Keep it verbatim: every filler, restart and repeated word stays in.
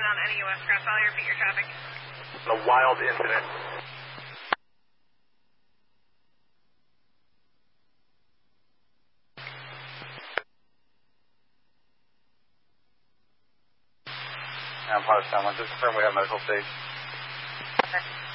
incident on N E West Cross Valley. Repeat your traffic. A wild incident. I'm Pottstown. Just confirm we have medical stage. Okay.